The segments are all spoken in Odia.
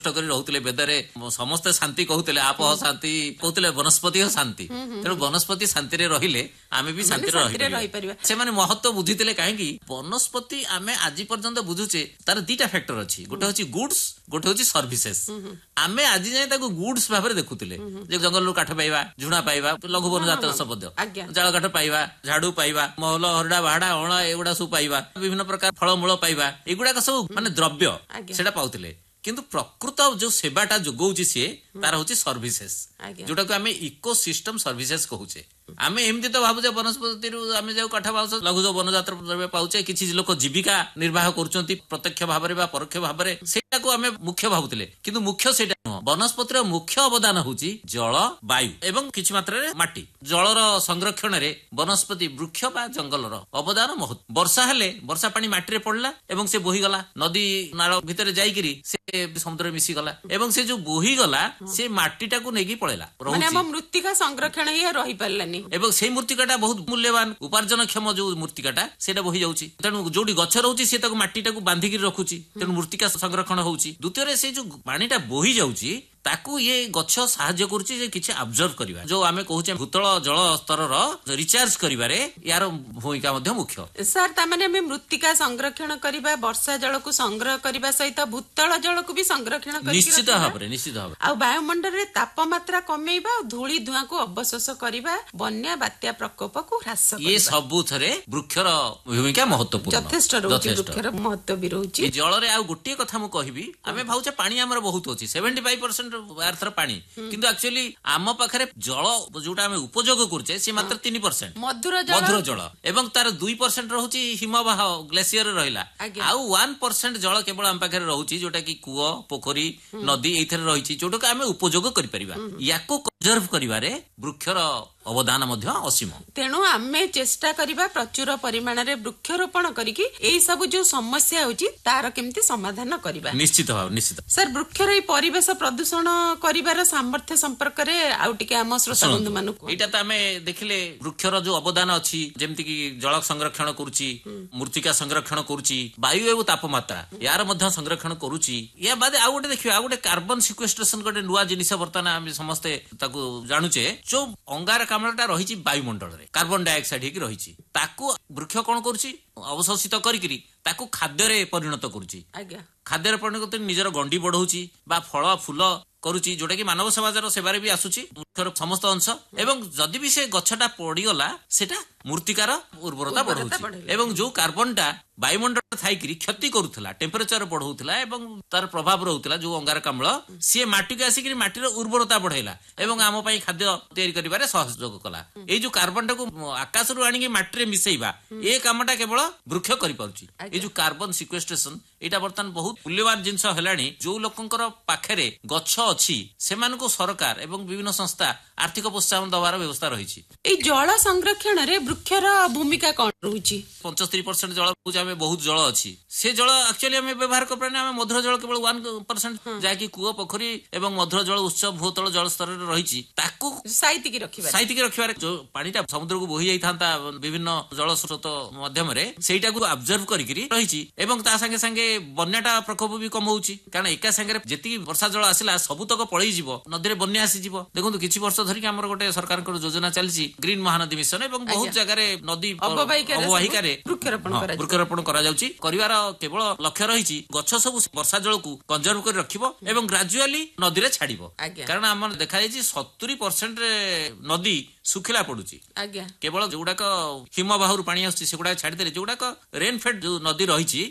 କରି ରହୁଥିଲେ ବେଦରେ ସମସ୍ତେ ଶାନ୍ତି କହୁଥିଲେ ଆପହ ଶାନ୍ତି କହୁଥିଲେ ବନସ୍ପତି ଶାନ୍ତି। ତେଣୁ ବନସ୍ପତି ଶାନ୍ତିରେ ରହିଲେ ଆମେ ବି ଶାନ୍ତିରେ ରହିପାରିବା। ସେମାନେ ମହତ୍ୱ ବୁଝିଥିଲେ କାହିଁକି ବନସ୍ପତି ଆମେ ଆଜି ପର୍ଯ୍ୟନ୍ତ ବୁଝୁଛେ ତାର ଦିଟା ଫ୍ୟାକ୍ଟର ଅଛି, ଗୋଟେ ହଉଛି ଗୁଡ୍ସ, ଗୋଟେ ହଉଛି ସର୍ଭିସେସ୍। ଆମେ ଆଜି ଯାଏ ତାକୁ ଗୁଡ୍ସ ଭାବରେ ଦେଖୁଥିଲେ ଯେ ଜଙ୍ଗଲରୁ କାଠ ପାଇବା, ଝୁଣା ପାଇବା, ଲଘୁ ବନଜାତ ସମ୍ବନ୍ଧ, ଜାଳ କାଠ ପାଇବା, ଝାଡୁ ପାଇବା, ମହଲ ହରଡା ବାହାଡା ଅଁଳା ଏଗୁଡା ସବୁ ପାଇବା, ବିଭିନ୍ନ ପ୍ରକାର ଫଳମୂଳ ପାଇବା, ଏଗୁଡାକ ସବୁ ମାନେ ଦ୍ରବ୍ୟ ସେଟା ପାଉଥିଲେ। କିନ୍ତୁ ପ୍ରକୃତ ଯୋଉ ସେବାଟା ଯୋଗଉଛି ସିଏ ତାର ହଉଛି ସର୍ଭିସେସ୍, ଯୋଉଟାକୁ ଆମେ ଇକୋସିଷ୍ଟମ ସର୍ଭିସେସ୍ କହୁଛେ। ଆମେ ଏମିତି ତ ଭାବୁଛେ ବନସ୍ପତିରୁ ଆମେ ଯୋଉ କାଠ ପାଉଛେ, ଲଘୁ ବନଜାତ ଦ୍ରବ୍ୟ ପାଉଛେ, କିଛି ଲୋକ ଜୀବିକା ନିର୍ବାହ କରୁଛନ୍ତି ପ୍ରତ୍ୟକ୍ଷ ଭାବରେ ବା ପରୋକ୍ଷ ଭାବରେ, ସେଇଟାକୁ ଆମେ ମୁଖ୍ୟ ଭାବୁଥିଲେ। କିନ୍ତୁ ମୁଖ୍ୟ ସେଇଟା ନୁହଁ। ବନସ୍ପତିର ମୁଖ୍ୟ ଅବଦାନ ହଉଛି ଜଳ, ବାୟୁ ଏବଂ କିଛି ମାତ୍ରାରେ ମାଟି। ଜଳର ସଂରକ୍ଷଣରେ ବନସ୍ପତି ବୃକ୍ଷ ବା ଜଙ୍ଗଲର ଅବଦାନ ମହତ୍ଵ। ବର୍ଷା ହେଲେ ବର୍ଷା ପାଣି ମାଟିରେ ପଡିଲା ଏବଂ ସେ ବୋହିଗଲା, ନଦୀ ନାଳ ଭିତରେ ଯାଇକିରି ସେ ସମୁଦ୍ରରେ ମିଶିଗଲା ଏବଂ ସେ ଯୋଉ ବୋହିଗଲା ସେ ମାଟିଟାକୁ ନେଇକି ପଳେଇଲା, ମୃତ୍ତିକା ସଂରକ୍ଷଣ ହିଁ ରହିପାରିଲାନି ଏବଂ ସେଇ ମୃତ୍ତିକାଟା ବହୁତ ମୂଲ୍ୟବାନ ଉପାର୍ଜନ କ୍ଷମ ଯୋଉ ମୃତ୍ତିକାଟା ସେଇଟା ବୋହି ଯାଉଛି। ତେଣୁ ଯୋଉଠି ଗଛ ରହୁଛି ସେ ତାକୁ ମାଟିଟାକୁ ବାନ୍ଧିକି ରଖୁଛି, ତେଣୁ ମୃତ୍ତିକା ସଂରକ୍ଷଣ ହଉଛି। ଦ୍ୱିତୀୟରେ ସେ ଯୋଉ ପାଣିଟା ବୋହି ଯାଉଛି ତାକୁ ଇଏ ଗଛ ସାହାଯ୍ୟ କରୁଛି ଯେ କିଛି ଆବଜର୍ଭ କରିବା, ଯୋଉ ଆମେ କହୁଛେ ଭୂତଳ ଜଳ ସ୍ତରର ରିଚାର୍ଜ କରିବାରେ ୟାର ଭୂମିକା ମଧ୍ୟ ମୁଖ୍ୟ। ସାର୍ ତାମାନେ ଆମେ ମୃତ୍ତିକା ସଂରକ୍ଷଣ କରିବା, ବର୍ଷା ଜଳକୁ ସଂଗ୍ରହ କରିବା ସହିତ ଭୂତଳ ଜଳକୁ ବି ସଂରକ୍ଷଣ କରିବା ନିଶ୍ଚିତ ଭାବରେ। ଆଉ ବାୟୁମଣ୍ଡଳରେ ତାପମାତ୍ରା କମେଇବା, ଧୂଳି ଧୂଆଁକୁ ଅବଶୋଷ କରିବା, ବନ୍ୟା ବାତ୍ୟା ପ୍ରକୋପକୁ ହ୍ରାସ କରିବା, ଏ ସବୁଥିରେ ବୃକ୍ଷର ଭୂମିକା ମହତ୍ୱପୂର୍ଣ୍ଣ ଯଥେଷ୍ଟ ରହୁଛି। ବୃକ୍ଷର ମହତ୍ୱ ବି ରହୁଛି। ଜଳରେ ଆଉ ଗୋଟିଏ କଥା ମୁଁ କହିବି, ଆମେ ଭାବୁଛେ ପାଣି ଆମର ବହୁତ ଅଛି, 75% ପାଣି, କିନ୍ତୁ ଆକ୍ଚୁଆଲି ଆମ ପାଖରେ ଜଳ ଯୋଉଟା ଆମେ ଉପଯୋଗ କରୁଛେ ସେ ମାତ୍ର 3% ମଧୁର ଜଳ ଏବଂ ତାର 2% ରହୁଛି ହିମବାହ ଗ୍ଲେସିୟର ରହିଲା। ଆଉ 1% ଜଳ କେବଳ ଆମ ପାଖରେ ରହୁଛି ଯୋଉଟା କି କୂଅ, ପୋଖରୀ, ନଦୀ ଏଇଥିରେ ରହିଛି, ଯୋଉଟାକୁ ଆମେ ଉପଯୋଗ କରିପାରିବା। ୟାକୁ କନଜର୍ଭ କରିବାରେ ବୃକ୍ଷର ଅବଦାନ ମଧ୍ୟ ଅସୀମ। ତେଣୁ ଆମେ ଚେଷ୍ଟା କରିବା ପ୍ରଚୁର ପରିମାଣରେ ବୃକ୍ଷରୋପଣ କରିକି ଏଇ ସବୁ ଯୋଉ ସମସ୍ୟା ହଉଛି ତାର କେମିତି ସମାଧାନ କରିବା। ନିଶ୍ଚିତ ଭାବରେ ନିଶ୍ଚିତ। ସାର୍ ବୃକ୍ଷର ଏଇ ପରିବେଶ ପ୍ରଦୂଷଣ କରିବାର ସାମର୍ଥ୍ୟ ସମ୍ପର୍କରେ ଆଉ ଟିକେ ଆମ ଶ୍ରୋତା ବନ୍ଧୁ ମାନଙ୍କୁ, ଏଇଟା ତ ଆମେ ଦେଖିଲେ ବୃକ୍ଷର ଯୋଉ ଅବଦାନ ଅଛି, ଯେମିତି କି ଜଳ ସଂରକ୍ଷଣ କରୁଛି, ମୃତ୍ତିକା ସଂରକ୍ଷଣ କରୁଛି, ବାୟୁ ଏବଂ ତାପମାତ୍ରା ୟାର ମଧ୍ୟ ସଂରକ୍ଷଣ କରୁଛି। ୟା ବାଦେ ଆଉ ଗୋଟେ ଦେଖିବା, ଆଉ ଗୋଟେ କାର୍ବନ ସିକ୍ୱେଷ୍ଟ୍ରେସନ ଗୋଟେ ନୂଆ ଜିନିଷ ବର୍ତ୍ତମାନ ଆମେ ସମସ୍ତେ ତାକୁ ଜାଣୁଛେ। ଯୋଉ ଅଙ୍ଗାରକାମ୍ଳଟା ରହିଛି ବାୟୁମଣ୍ଡଳରେ କାର୍ବନ ଡାଇଅକ୍ସାଇଡ ହେଇକି ରହିଛି, ତାକୁ ବୃକ୍ଷ କଣ କରୁଛି, ଅବଶୋଷିତ କରିକିରି ତାକୁ ଖାଦ୍ୟରେ ପରିଣତ କରୁଛି। ଖାଦ୍ୟରେ ପରିଣତ କରି ନିଜର ଗଣ୍ଡି ବଢଉଛି ବା ଫଳ ଫୁଲ କରୁଛି, ଯୋଉଟା କି ମାନବ ସମାଜର ସେବାରେ ବି ଆସୁଛି ବୃକ୍ଷର ସମସ୍ତ ଅଂଶ। ଏବଂ ଯଦି ବି ସେ ଗଛଟା ପଡିଗଲା ସେଟା ମୃତ୍ତିକାର ଉର୍ବରତା ବଢାଉଛି ଏବଂ ଯୋଉ କାର୍ବନଟା ବାୟୁମଣ୍ଡଳରେ ଥାଇକିରି କ୍ଷତି କରୁଥିଲା, ଟେମ୍ପରେଚର ବଢଉଥିଲା ଏବଂ ତାର ପ୍ରଭାବ ରହୁଥିଲା ଯୋଉ ଅଙ୍ଗାରକାମ୍ଳ, ସିଏ ମାଟିକୁ ଆସିକିରି ମାଟିର ଉର୍ବରତା ବଢେଇଲା ଏବଂ ଆମ ପାଇଁ ଖାଦ୍ୟ ତିଆରି କରିବାରେ ସହଯୋଗ କଲା। ଏଇ ଯୋଉ କାର୍ବନଟାକୁ ଆକାଶରୁ ଆଣିକି ମାଟିରେ ମିଶେଇବା, ଏ କାମଟା କେବଳ ବୃକ୍ଷ କରିପାରୁଛି। ଏଇ ଯୋଉ କାର୍ବନ ସିକ୍ୱେଷ୍ଟ୍ରେସନ ଏଇଟା ବର୍ତ୍ତମାନ ବହୁତ ମୂଲ୍ୟବାନ ଜିନିଷ ହେଲାଣି। ଯୋଉ ଲୋକଙ୍କର ପାଖରେ ଗଛ ଅଛି ସେମାନଙ୍କୁ ସରକାର ଏବଂ ବିଭିନ୍ନ ସଂସ୍ଥା ଆର୍ଥିକ ପ୍ରୋତ୍ସାହନ ଦେବାର ବ୍ୟବସ୍ଥା ରହିଛି। ଏଇ ଜଳ ସଂରକ୍ଷଣରେ ବୃକ୍ଷର ଭୂମିକା କଣ ରହୁଛି? 75% ଜଳ ଆମେ ବହୁତ ଜଳ ଅଛି, ସେ ଜଳ ଆକ୍ଚୁଆଲି ଆମେ ବ୍ୟବହାର କରିପାରୁନି। ଆମେ ମଧୁର ଜଳ କେବଳ 1%, ଯାହାକି କୂଅ, ପୋଖରୀ ଏବଂ ମଧୁର ଜଳ ଉତ୍ସ ଭୂତଳ ଜଳ ସ୍ତରରେ ରହିଛି, ତାକୁ ସାଇତିକି ରଖିବାରେ ଯୋଉ ପାଣିଟା ସମୁଦ୍ରକୁ ବୋହି ଯାଇଥାନ୍ତା ବିଭିନ୍ନ ଜଳ ସ୍ରୋତ ମାଧ୍ୟମରେ, ସେଇଟାକୁ ଆବଜର୍ଭ କରିକିରି ରହିଛି ଏବଂ ତା ସାଙ୍ଗେ ସାଙ୍ଗେ ବନ୍ୟାଟା ପ୍ରକୋପ ବି କମଉଛି। କାରଣ ଏକା ସାଙ୍ଗରେ ଯେତିକି ବର୍ଷା ଜଳ ଆସିଲା ସବୁତକ ପଳେଇଯିବ, ନଦୀରେ ବନ୍ୟା ଆସିଯିବ। ଦେଖନ୍ତୁ କିଛି ବର୍ଷ ଧରିକି ଆମର ଗୋଟେ ସରକାରଙ୍କର ଯୋଜନା ଚାଲିଛି ଗ୍ରୀନ୍ ମହାନଦୀ ମିଶନ ଏବଂ ବହୁତ ଜାଗାରେ ନଦୀ ଅବବାହିକାରେ ବୃକ୍ଷରୋପଣ କରାଯାଉଛି। କରିବାର କେବଳ ଲକ୍ଷ୍ୟ ରହିଛି ଗଛ ସବୁ ବର୍ଷା ଜଳକୁ କନଜର୍ଭ କରି ରଖିବ ଏବଂ ଗ୍ରାଜୁଆଲି ନଦୀରେ ଛାଡିବ। କାରଣ ଆମର ଦେଖାଯାଇଛି 70% ନଦୀ ଶୁଖିଲା ପଡୁଛି। କେବଳ ଯୋଉଗୁଡାକ ହିମବାହରୁ ପାଣି ଆସୁଛି ସେଗୁଡାକ ଛାଡିଦେଲେ, ଯୋଉଗୁଡାକ ରେନଫେଡ୍ ଯୋଉ ନଦୀ ରହିଛି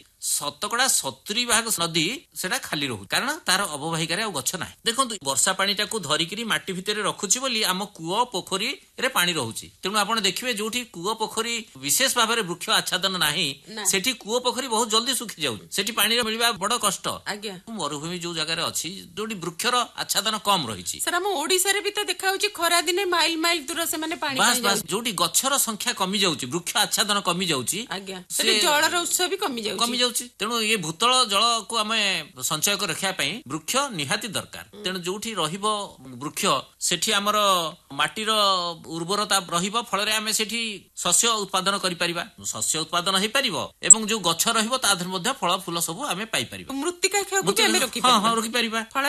70% ନଦୀ ସେଟା ଖାଲି ରହୁଛି, କାରଣ ତାର ଅବବାହିକାରେ ଆଉ ଗଛ ନାହିଁ। ଦେଖନ୍ତୁ ବର୍ଷା ପାଣିଟାକୁ ଧରିକିରି ମାଟି ଭିତରେ ରଖୁଛି ବୋଲି ଆମ କୂଅ ପୋଖରୀରେ ପାଣି ରହୁଛି। ତେଣୁ ଆପଣ ଦେଖିବେ ଯୋଉଠି କୂଅ ପୋଖରୀ ବିଶେଷ ଭାବରେ ବୃକ୍ଷ ଆଚ୍ଛାଦନ ନାହିଁ, ସେଠି କୂଅ ପୋଖରୀ ବହୁତ ଜଲ୍ଦି ଶୁଖି ଯାଉଛି, ସେଠି ପାଣିର ମିଳିବା ବଡ କଷ୍ଟ। ମରୁଭୂମି ଯୋଉ ଜାଗାରେ ଅଛି, ଯୋଉଠି ବୃକ୍ଷର ଆଚ୍ଛାଦନ କମ ରହିଛି। ସାର୍ ଆମ ଓଡିଶାରେ ବି ତ ଦେଖା ଯାଉଛି ଖରା ଦିନେ ମାଇଲ ମାଇଲ ଦୂର ଦୂର ସେମାନେ ପାଣି ବାସ୍ ପାଇଁ ବାସ୍ ଯୋଉଠି ଗଛର ସଂଖ୍ୟା କମି ଯାଉଛି, ବୃକ୍ଷ ଆଚ୍ଛାଦନ କମି ଯାଉଛି, ଆଜ୍ଞା ସେଠି ଜଳର ଉତ୍ସ ବି କମି ଯାଉଛି। ତେଣୁ ଏ ଭୂତଳ ଜଳକୁ ଆମେ ସଞ୍ଚୟ କରି ରଖିବା ପାଇଁ ବୃକ୍ଷ ନିହାତି ଦରକାର। ତେଣୁ ଯୋଉଠି ରହିବ ବୃକ୍ଷ ସେଠି ଆମର ମାଟିର ଉର୍ବରତା ରହିବ, ଫଳରେ ଆମେ ସେଠି ଶସ୍ୟ ଉତ୍ପାଦନ କରିପାରିବା, ଶସ୍ୟ ଉତ୍ପାଦନ ହେଇପାରିବ ଏବଂ ଯୋଉ ଗଛ ରହିବ ତା ଦେହରେ ମଧ୍ୟ ଫଳ ଫୁଲ ସବୁ ଆମେ ପାଇପାରିବା, ମୃତ୍ତିକା କ୍ଷୟକୁ ଆମେ ରୋକିପାରିବା।